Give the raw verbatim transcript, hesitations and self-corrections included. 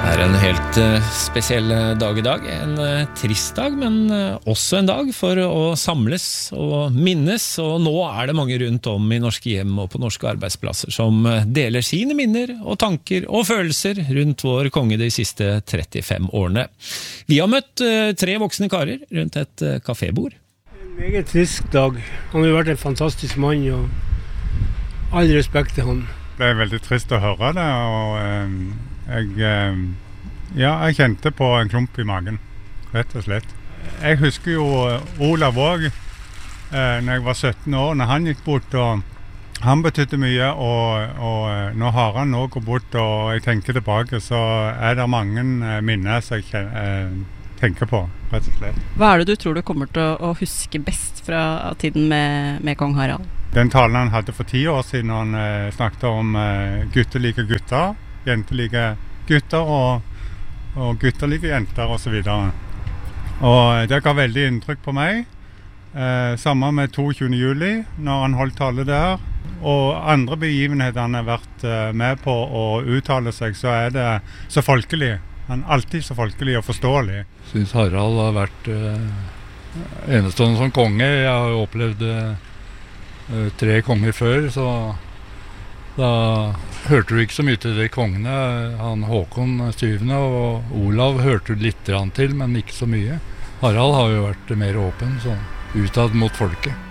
Det er en helt uh, spesiell dag i dag, en uh, trist dag, men uh, også en dag for å samles og minnes, og nå er det mange rundt om i norske hjem og på norske arbeidsplasser som uh, deler sine minner og tanker og følelser rundt vår konge de siste trettifem årene. Vi har møtt uh, tre voksne karer rundt et uh, kafébord. En meget trist dag. Han har vært en fantastisk mann, og all respekt til han. Det er veldig trist å høre det, og uh, jeg, uh, ja, jeg kjente på en klump i magen, rett og slett. Jeg husker jo Olav også, uh, når jeg var sytten år, når han gikk bort, og han betydde mye, og, og når har han nå gått bort, og jeg tenker tilbake, så er det mange uh, minner som jeg uh, tenker på, rett og slett. Hva er det du tror du kommer til å huske best fra tiden med, med kong Harald? Den talen han hadde for ti år siden, han uh, snakket om uh, gutter like gutter, jenter like gutter, og, og gutter like jenter, og så videre. Og det ga veldig inntrykk på meg. Uh, Samme med toogtyvende juli, når han holdt tale der. Og andre begivenheter han har vært uh, med på å uttale seg, så er det så folkelig. Han er alltid så folkelig og forståelig. Jeg synes Harald har vært uh, enestående som konge. Jeg har jo opplevd uh, tre konger før, så da hørte du ikke så mye til de kongene. Han Håkon syvende og Olav hørte du litt til, men ikke så mye. Harald har jo vært mer åpen, så utad mot folket.